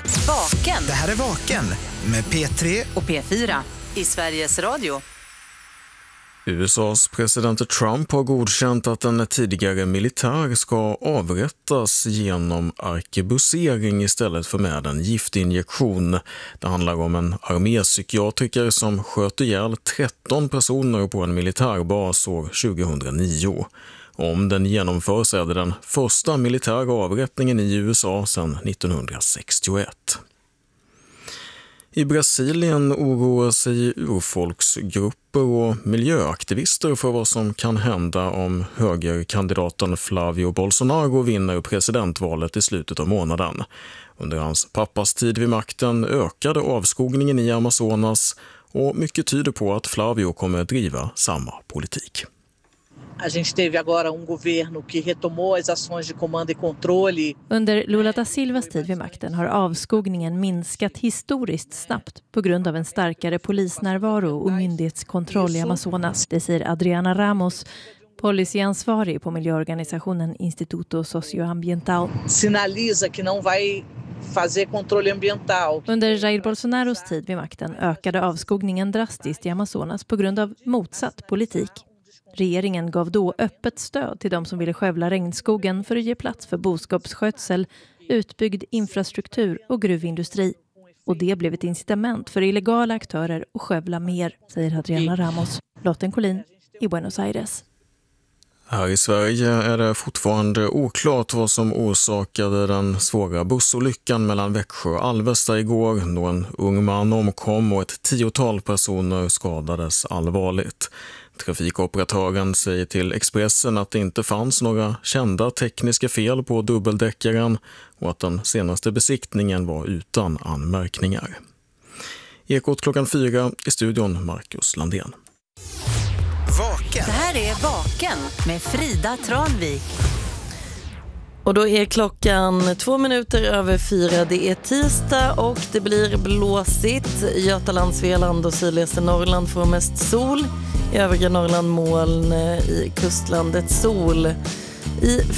Vaken. Det här är Vaken med P3 och P4 i Sveriges Radio. USAs president Trump har godkänt att en tidigare militär ska avrättas genom arkebusering istället för med en giftinjektion. Det handlar om en armépsykiatriker som sköt ihjäl 13 personer på en militärbas år 2009. Om den genomförs är det den första militära avrättningen i USA sedan 1961. I Brasilien oroar sig urfolksgrupper och miljöaktivister för vad som kan hända om högerkandidaten Flavio Bolsonaro vinner presidentvalet i slutet av månaden. Under hans pappas tid vid makten ökade avskogningen i Amazonas och mycket tyder på att Flavio kommer att driva samma politik. A gente teve agora governo que retomou as ações de comando e controle. Under Lula da Silvas tid vid makten har avskogningen minskat historiskt snabbt på grund av en starkare polisnärvaro och myndighetskontroll i Amazonas. Det säger Adriana Ramos, policyansvarig på miljöorganisationen Instituto Socioambiental. Sinaliza que não vai fazer controle ambiental. Under Jair Bolsonaros tid vid makten ökade avskogningen drastiskt i Amazonas på grund av motsatt politik. Regeringen gav då öppet stöd till de som ville skövla regnskogen för att ge plats för boskapsskötsel, utbyggd infrastruktur och gruvindustri. Och det blev ett incitament för illegala aktörer att skövla mer, säger Adriana Ramos. Lotten Collin i Buenos Aires. Här i Sverige är det fortfarande oklart vad som orsakade den svåra bussolyckan mellan Växjö och Alvesta igår, då en ung man omkom och ett 10-tal personer skadades allvarligt. Trafikoperatören säger till Expressen att det inte fanns några kända tekniska fel på dubbeldäckaren och att den senaste besiktningen var utan anmärkningar. Ekot 4 i studion Marcus Landén. Vaken. Det här är Vaken med Frida Tranvik. Och då är klockan 2 minuter över 4. Det är tisdag och det blir blåsigt. Götaland, Svealand och sydligaste Norrland får mest sol. I övriga Norrland moln, i kustlandet sol. I